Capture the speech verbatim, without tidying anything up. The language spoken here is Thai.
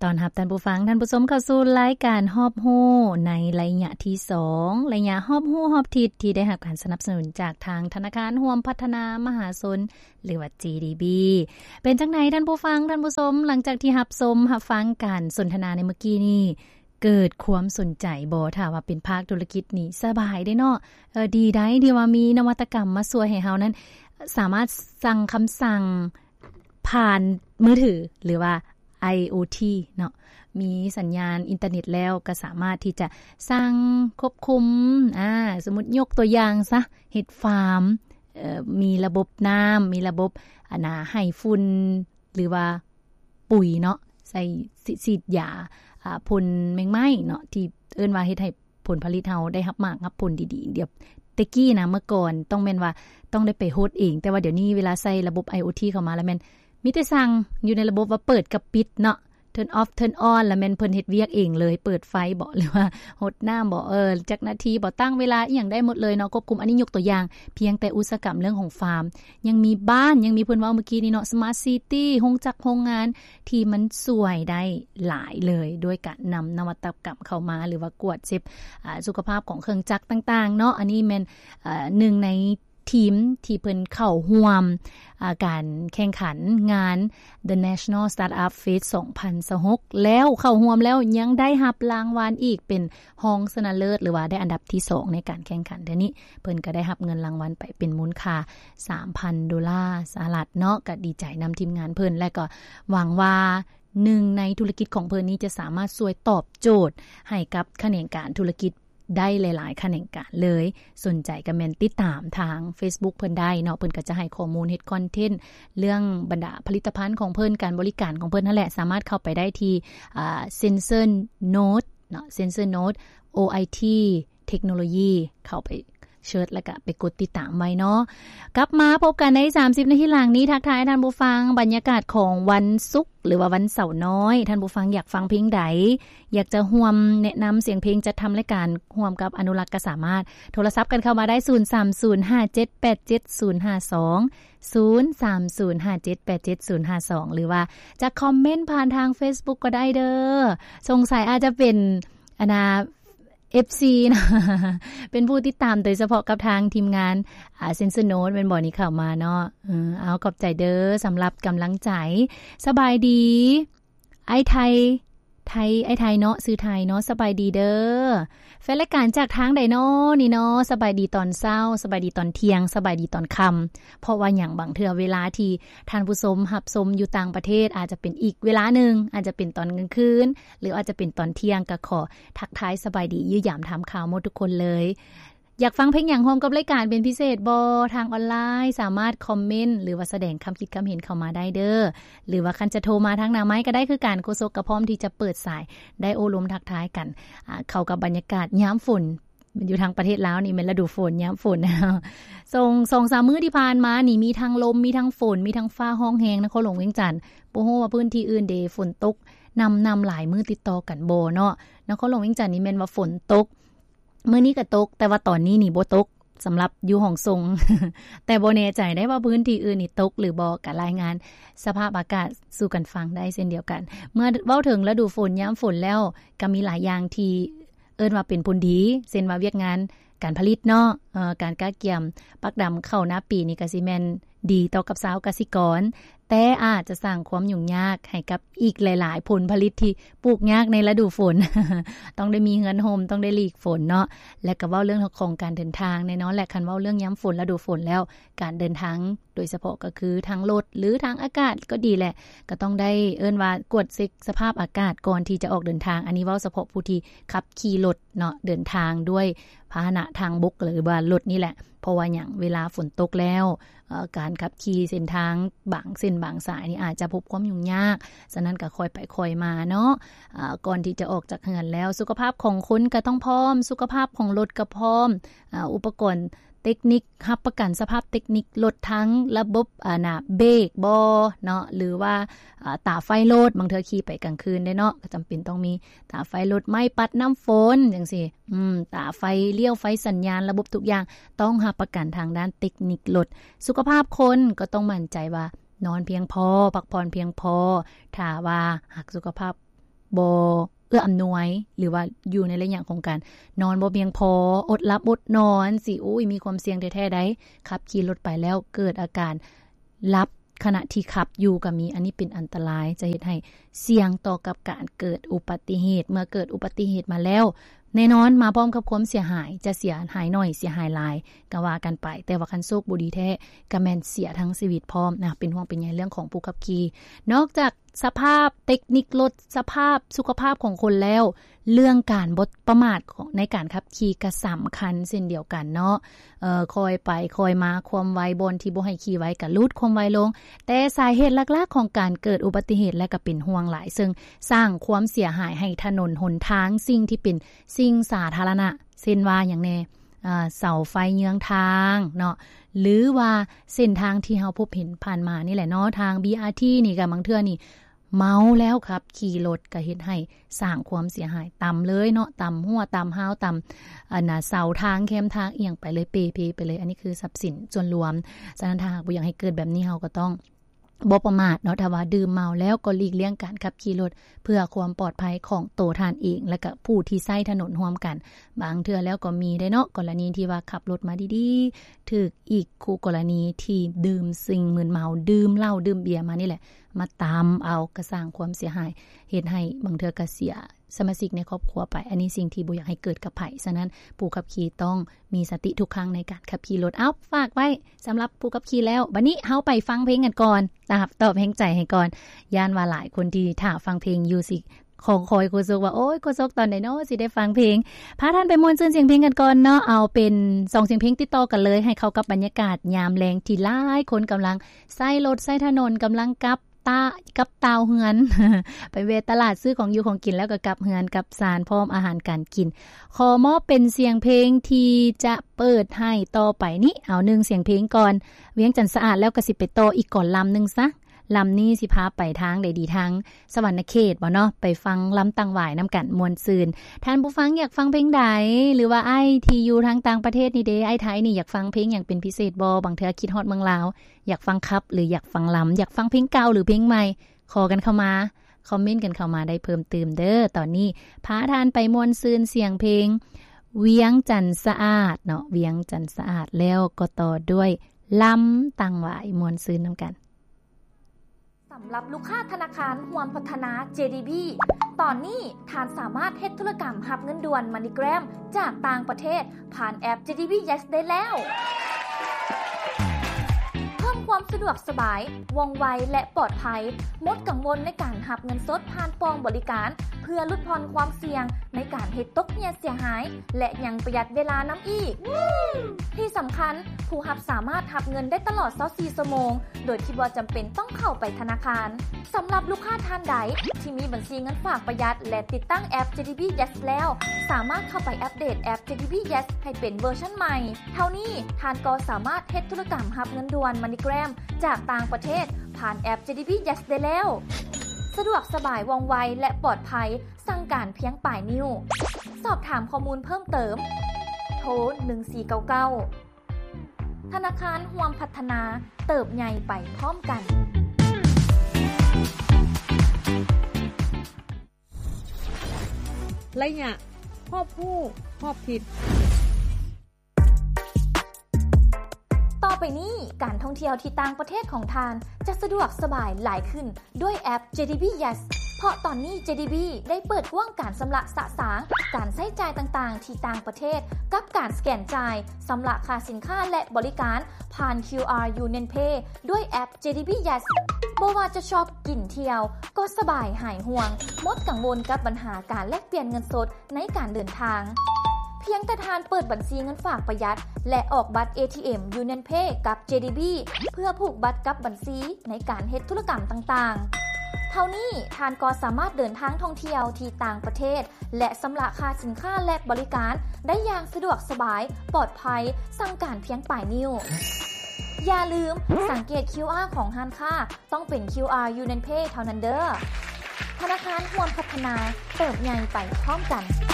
ตอนรับท่านผู้ฟังท่านผู้ชมเข้าสู่รายการฮอบฮู้ในระยะที่สองระยะฮอบฮู้ฮอบทิศที่ได้รับการสนับสนุนจากทางธนาคารร่วมพัฒนามหาชนหรือว่า จี ดี บี เป็นจังได๋ท่านผู้ฟังท่านผู้ชมหลังจากที่รับชมรับฟังการสนทนาในเมื่อกี้นี้เกิดความสนใจบ่ถ้าว่าเป็นภาคธุรกิจนี่สบายได้เนาะเออดีได้ที่ว่ามีนวัตกรรมมาช่วยให้เฮานั้นสามารถสั่งคำสั่งผ่านมือถือหรือว่า ไอ โอ ที เนาะมีสัญญาณอินเทอร์เน็ตแล้วก็สามารถที่จะสั่งควบคุมอ่าสมมุติยกตัวอย่างซะเฮ็ดฟาร์มเอ่อมีระบบน้ำมีระบบอานาให้ฝุ่นหรือว่าปุ๋ยเนาะใส่ฉีดยาอ่าพ่นแมงไม้เนาะที่เอิ้นว่าเฮ็ดให้ผลผลิตเฮาได้รับมากรับผลดีๆเดี๋ยวตะกี้นะเมื่อก่อนต้องแม่นว่าต้องได้ไปโฮดเองแต่ว่าเดี๋ยวนี้เวลาใส่ระบบ ไอ โอ ที เข้ามาแล้วแม่นมีแต่สั่งอยู่ในระบบว่าเปิดกับปิดเนาะ turn off turn on แล้วแม่นเพิ่นเฮ็ดเวียกเองเลยเปิดไฟบ่หรือว่าหดน้ำบ่เออจักนาทีบ่ตั้งเวลาอีหยังได้หมดเลยเนาะควบคุมอันนี้ยกตัวอย่างเพียงแต่อุตสาหกรรมเรื่องของฟาร์มยังมีบ้านยังมีเพิ่นเว้าเมื่อกี้นี่เนาะ smart city โรงจักรโรงงานที่มันสวยได้หลายเลยด้วยการนำนวัตกรรมเข้ามาหรือว่ากวดเช็ดอ่าสุขภาพของเครื่องจักรต่างๆเนาะอันนี้แม่นเอ่อหนึ่งในทีมที่เพิ่นเข้าร่วมการแข่งขันงาน The National Startup Fest สองพันยี่สิบหกแล้วเข้าร่วมแล้วยังได้รับรางวัลอีกเป็นรองชนะเลิศหรือว่าได้อันดับที่สองในการแข่งขันเดี๋ยวนี้เพิ่นก็ได้รับเงินรางวัลไปเป็นมูลค่า สามพัน ดอลลาร์สหรัฐเนาะก็ดีใจนำทีมงานเพิ่นและก็หวังว่าหนึ่งในธุรกิจของเพิ่นนี้จะสามารถช่วยตอบโจทย์ให้กับแขนงการธุรกิจได้หลายๆแขนงการเลยสนใจก็แม่นติดตามทาง Facebook เพิ่นได้เนาะเพิ่นก็จะให้ข้อมูลเฮ็ดคอนเทนต์เรื่องบรรดาผลิตภัณฑ์ของเพิ่นการบริการของเพิ่นนั่นแหละสามารถเข้าไปได้ที่อ่า Sensor Note เนาะ Sensor Note โอ ไอ ที Technology เข้าไปเชิญแล้วก็ไปกดติดตามไว้เนาะกลับมาพบกันในสามสิบนาทีหลังนี้ทักทายท่านผู้ฟังบรรยากาศของวันศุกร์หรือว่าวันเสาร์น้อยท่านผู้ฟังอยากฟังเพลงใดอยากจะร่วมแนะนำเสียงเพลงจัดทำรายการร่วมกับอนุรักษ์ก็สามารถโทรศัพท์กันเข้ามาได้ศูนย์ สาม ศูนย์ ห้า เจ็ด แปด เจ็ด ศูนย์ ห้า สอง ศูนย์ สาม ศูนย์ ห้า เจ็ด แปด เจ็ด ศูนย์ ห้า สองหรือว่าจะคอมเมนต์ผ่านทาง Facebook ก็ได้เด้อสงสัยอาจจะเป็นอนาเอฟ ซี นะเป็นผู้ติดตามโดยเฉพาะกับทางทีมงานอ่า Sensor Note เป็นบ่อนี้เข้ามาเนาะเออเอาขอบใจเด้อสำหรับกำลังใจสบายดีไอ้ไทยไทยไอ้ไทยเนาะซื้อไทยเนาะสบายดีเด้อแฟนรายการจากทางใดเนาะนี่เนาะสบายดีตอนเช้าสบายดีตอนเที่ยงสบายดีตอนค่ำเพราะว่าหยังบางเทื่อเวลาที่ท่านผู้ชมรับชมอยู่ต่างประเทศอาจจะเป็นอีกเวลานึงอาจจะเป็นตอนกลางคืนหรืออาจจะเป็นตอนเที่ยงก็ขอทักทายสบายดียื้อยามถามข่าวหมดทุกคนเลยอยากฟังเพลงหยังร่วมกับรายการเป็นพิเศษบ่ทางออนไลน์สามารถคอมเมนต์หรือว่าแสดงความคิดความเห็นเข้ามาได้เด้อหรือว่าคันจะโทรมาทางหน้าไม้ก็ได้คือการโฆษกก็พร้อมที่จะเปิดสายได้โอลมทักทายกันอ่าเข้ากับบรรยากาศยามฝนอยู่ทางประเทศลาวนี่แม่นฤดูฝนยามฝนส่งสองสามมื้อที่ผ่านมานี่มีทั้งลมมีทั้งฝนมีทั้งฟ้าร้องแฮงนครหลวงเวียงจันทน์บ่ฮู้ว่าพื้นที่อื่นเด้ฝนตกนำนำหลายมื้อติดต่อกันบ่เนาะนครหลวงเวียงจันทน์นี่แม่นว่าฝนตกมื้อนี้ก็ตกแต่ว่าตอนนี้นี่บ่ตกสำหรับอยู่ห้องทรง แต่บ่แน่ใจได้ว่าพื้นที่อื่นนี่ตกหรือบ่ก็รายงานสภาพอากาศสู่กันฟังได้เช่นเดียวกันเมื่อเว้าถึงฤดูฝนยามฝนแล้วก็มีหลายอย่างที่เอิ้นว่าเป็นผลดีเช่นว่าเวียกงานการผลิตเนาะเอ่อการกะเกี่ยมปักดำเข้าหน้าปีนี่ก็สิแม่นดีต่อกับชาวเกษตรกรแต่อาจจะสร้างความยุ่งยากให้กับอีกหลายๆผลผลิตที่ปลูกยากในฤดูฝน ต้องได้มีเฮือนห่มต้องได้หลีกฝนเนาะและก็เว้าเรื่องของการเดินทางแน่นอนแหละคันเว้าเรื่องยามฝนฤดูฝนแล้วการเดินทางโดยเฉพาะก็คือทางรถหรือทางอากาศก็ดีแหละก็ต้องได้เอิ้นว่ากวดเช็คสภาพอากาศก่อนที่จะออกเดินทางอันนี้เว้าเฉพาะผู้ที่ขับขี่รถเนาะเดินทางด้วยพาหนะทางบกหรือว่ารถนี่แหละเพราะว่าหยังเวลาฝนตกแล้วเอ่อการขับขี่เส้นทางบางเส้นบางสายนี่อาจจะพบความยุ่งยากฉะนั้นก็ค่อยไปค่อยมาเนาะอ่าก่อนที่จะออกจากเรือนแล้วสุขภาพของคนก็ต้องพร้อมสุขภาพของรถก็พร้อมอ่าอุปกรณ์เทคนิครับประกันสภาพเทคนิครถทั้งระบบอ่าน่ะเบรกบ่เนาะหรือว่าอ่าตาไฟรถบางเทื่อขี่ไปกลางคืนได้เนาะก็จำเป็นต้องมีตาไฟรถไม้ปัดน้ำฝนจังซี่อืมตาไฟเลี้ยวไฟสัญญาณระบบทุกอย่างต้องรับประกันทางด้านเทคนิครถสุขภาพคนก็ต้องมั่นใจว่านอนเพียงพอพักผ่อนเพียงพอถ้าว่าหากสุขภาพบ่เอื้ออำนวยหรือว่าอยู่ในระยะของการนอนบ่เพียงพออดหลับอดนอนสิโอ้ยมีความเสี่ยงแท้ๆใดขับขี่รถไปแล้วเกิดอาการหลับขณะที่ขับอยู่ก็มีอันนี้เป็นอันตรายจะเฮ็ดให้เสี่ยงต่อกับการเกิดอุบัติเหตุเมื่อเกิดอุบัติเหตุมาแล้วแน่นอนมาพร้อมกับความเสียหายจะเสียหายน้อยเสียหายหลายก็ว่ากันไปแต่ว่าคันโชคบ่ดีแท้ก็แม่นเสียทั้งชีวิตพร้อมนะเป็นห่วงเป็นใยเรื่องของผู้ขับขี่นอกจากสภาพเทคนิครถสภาพสุขภาพของคนแล้วเรื่องการบ่ประมาทของในการขับขี่ก็สำคัญเช่นเดียวกันเนาะเอ่อคอยไปคอยมาความไวบนที่บ่ให้ขี่ไว้ก็ลดความไวลงแต่สาเหตุหลักๆของการเกิดอุบัติเหตุและก็เป็นห่วงหลายซึ่งสร้างความเสียหายให้ถนนหนทางสิ่งที่เป็นสิ่งสาธารณะเช่นว่าอย่างแน่อ่าเสาไฟเยื้องทางเนาะหรือว่าเส้นทางที่เฮาพบเห็นผ่านมานี่แหละเนาะทาง บี อาร์ ที นี่ก็บางเทื่อนี่เมาแล้วครับขี่รถก็เฮ็ดให้สร้างความเสียหายต่ำเลยเนาะต่ำหัวต่ำห้าวต่ำอันน่ะเสาทางแคมทางเอียงไปเลยเปเพไปเลยอันนี้คือทรัพย์สินส่วนรวมฉะนั้นถ้าหากบ่อยากให้เกิดแบบนี้เฮาก็ต้องบ่ประมาทเนาะถ้าว่าดื่มเมาแล้วก็หลีกเลี่ยงการขับขี่รถเพื่อความปลอดภัยของตัวท่านเองและก็ผู้ที่ใช้ถนนร่วมกันบางเทื่อแล้วก็มีได้เนาะกรณีที่ว่าขับรถมาดีๆถูกอีกคู่กรณีที่ดื่มสิ่งมึนเมาดื่มเหล้าดื่มเบียร์มานี่แหละมาตามเอากระสร้างความเสียหายเฮ็ดให้บางเทื่อก็เสียสมาชิกในครอบครัวไปอันนี้สิ่งที่บ่อยากให้เกิดกับไผฉะนั้นผู้ขับขี่ต้องมีสติทุกครั้งในการขับขี่รถเอาฝากไว้สำหรับผู้ขับขี่แล้วบัดนี้เฮาไปฟังเพลงกันก่อนนะครับตอบแห่งใจให้ก่อนย่านว่าหลายคนที่ถ้าฟังเพลงอยู่สิคงคอยโคซกว่าโอ๊ยโคซกตอนไหนเนาะสิได้ฟังเพลงพาท่านไปม่วนซื่นเสียงเพลงกันก่อนเนาะเอาเป็นสองเสียงเพลงติดต่อกันเลยให้เข้ากับบรรยากาศยามแลงที่หลายคนกำลังใช้รถใช้ถนนกำลังกลับตากับตาวเฮือน ไปเวตลาดซื้อของอยู่ของกินแล้วก็กลับเฮือนกับสารพร้อมอาหารการกินขอมอบเป็นเสียงเพลงที่จะเปิดให้ต่อไปนี้เอาหนึ่งเสียงเพลงก่อนเวียงจันทน์สะอาดแล้วก็สิไปต่ออีกก่อนลำนึงซะลำนี้สิพาไปทางใดดีทางสวรรณเขตบ่เนาะไปฟังลำตังหวายน้ำกันมวลซืนท่านผู้ฟังอยากฟังเพลงใดหรือว่าไอ้ที่อยู่ทางต่างประเทศนี่เด้ไอ้ไทยนี่อยากฟังเพลงอย่างเป็นพิเศษบ่บางเทื่อคิดฮอดเมืองลาวอยากฟังครับหรืออยากฟังลำอยากฟังเพลงเก่าหรือเพลงใหม่ขอกันเข้ามาคอมเมนต์กันเข้ามาได้เพิ่มเติมเด้อตอนนี้พาท่านไปมวลซืนเสียงเพลงเวียงจันทน์สะอาดเนาะเวียงจันทน์สะอาดแล้วก็ต่อด้วยลำตังหวายมวลซืนนำกันสำหรับลูกค้าธนาคารร่วมพัฒนา เจ ดี บี ตอนนี้ท่านสามารถเฮ็ดธุรกรรมรับเงินด่วน MoneyGram จากต่างประเทศผ่านแอป เจ ดี บี Yes ได้แล้วเพิ่มความสะดวกสบายว่องไวและปลอดภัยลดกังวลในการรับเงินสดผ่านปองบริการเพื่อลดผ่อนความเสี่ยงในการเฮ็ดตกเหี่ยเสียหายและยังประหยัดเวลานำอีกที่สำคัญผู้รับสามารถรับเงินได้ตลอดยี่สิบสี่ชั่วโมงโดยที่บ่จำเป็นต้องเข้าไปธนาคารสำหรับลูกค้าท่านใดที่มีบัญชีเงินฝากประหยัดและติดตั้งแอป เจ ดี บี Yes แล้วสามารถเข้าไปอัปเดตแอป เจ ดี บี Yes ให้เป็นเวอร์ชันใหม่เท่านี้ท่านก็สามารถเฮ็ดธุรกรรมรับเงินด่วน MoneyGram จากต่างประเทศผ่านแอป เจ ดี บี Yes ได้แล้วสะดวกสบายว่องไวและปลอดภัยสั่งการเพียงปลายนิ้วสอบถามข้อมูลเพิ่มเติมโทรหนึ่งสี่เก้าเก้าธนาคารร่วมพัฒนาเติบใหญ่ไปพร้อมกันระยะครอบครัวครอบทิศต่อไปนี้การท่องเที่ยวที่ต่างประเทศของทานจะสะดวกสบายหลายขึ้นด้วยแอป เจ ดี บี Yes เพราะตอนนี้ เจ ดี บี ได้เปิดกว้างการสำระสะสางการใช้จ่ายต่างๆที่ต่างประเทศกับการสแกนจ่ายสำระค่าสินค้าและบริการผ่าน คิว อาร์ Union Pay ด้วยแอป เจ ดี บี Yes บ่ว่าจะชอบกินเที่ยวก็สบายหายห่วงหมดกังวลกับปัญหาการแลกเปลี่ยนเงินสดในการเดินทางเพียงแต่ทานเปิดบัญชีเงินฝากประหยัดและออกบัตร เอ ที เอ็ม Union Pay กับ เจ ดี บี เพื่อผูกบัตรกับบัญชีในการเฮ็ดธุรกรรมต่างๆเท่านี้ทานก็สามารถเดินทางท่องเที่ยวที่ต่างประเทศและสำระค่าสินค้าและบริการได้อย่างสะดวกสบายปลอดภัยสั่งการเพียงปลายนิ้วอย่าลืมสังเกต คิว อาร์ ของร้านค้าต้องเป็น คิว อาร์ Union Pay เท่านั้นเด้อธนาคารร่วมพัฒนาเติบใหญ่ไปพร้อมกัน